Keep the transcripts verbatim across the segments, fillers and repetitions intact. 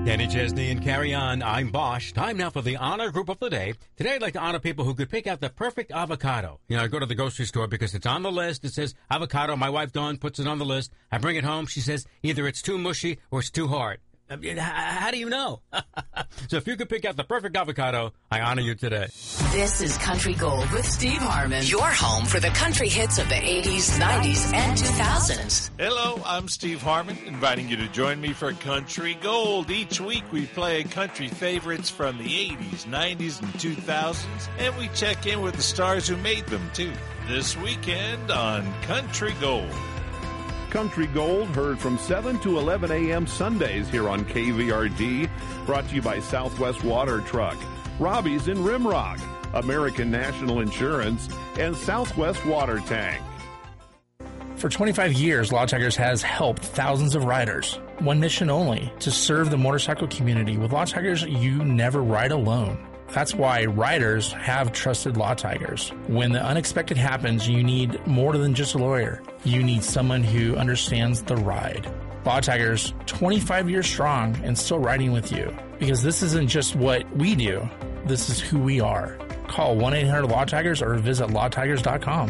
Danny Chesney and Carry On. I'm Bosch. Time now for the honor group of the day. Today I'd like to honor people who could pick out the perfect avocado. You know, I go to the grocery store because it's on the list. It says avocado. My wife Dawn puts it on the list. I bring it home. She says either it's too mushy or it's too hard. I mean, how do you know? So if you could pick out the perfect avocado, I honor you today. This is Country Gold with Steve Harmon. Your home for the country hits of the eighties, nineties, and two thousands. Hello, I'm Steve Harmon, inviting you to join me for Country Gold. Each week we play country favorites from the eighties, nineties, and two thousands, and we check in with the stars who made them, too. This weekend on Country Gold. Country Gold, heard from seven to eleven a.m. Sundays here on K V R D. Brought to you by Southwest Water Truck, Robbie's in Rimrock, American National Insurance, and Southwest Water Tank. For twenty-five years, Law Tigers has helped thousands of riders. One mission only, to serve the motorcycle community. With Law Tigers, you never ride alone. That's why riders have trusted Law Tigers. When the unexpected happens, you need more than just a lawyer. You need someone who understands the ride. Law Tigers, twenty-five years strong and still riding with you. Because this isn't just what we do, this is who we are. Call one eight hundred Law Tigers or visit law tigers dot com.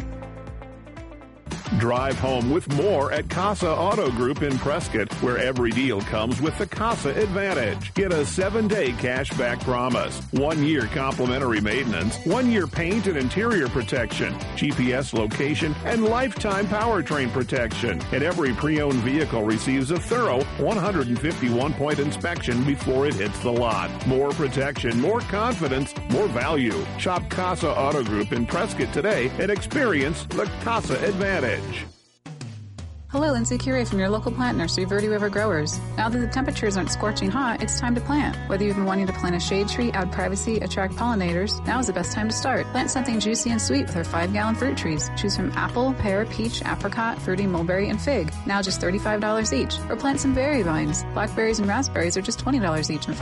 Drive home with more at Casa Auto Group in Prescott, where every deal comes with the Casa Advantage. Get a seven-day cash-back promise, one-year complimentary maintenance, one-year paint and interior protection, G P S location, and lifetime powertrain protection. And every pre-owned vehicle receives a thorough one hundred fifty-one point inspection before it hits the lot. More protection, more confidence, more value. Shop Casa Auto Group in Prescott today and experience the Casa Advantage. Hello, Lindsay Curie from your local plant nursery, Verde River Growers. Now that the temperatures aren't scorching hot, it's time to plant. Whether you've been wanting to plant a shade tree, add privacy, attract pollinators, now is the best time to start. Plant something juicy and sweet with our five-gallon fruit trees. Choose from apple, pear, peach, apricot, fruity, mulberry, and fig. Now just thirty-five dollars each. Or plant some berry vines. Blackberries and raspberries are just twenty dollars each. And